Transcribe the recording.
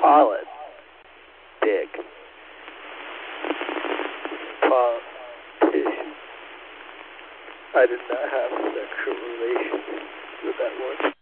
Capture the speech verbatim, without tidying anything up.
Politic. Politician. I did not have sexual relations with that one.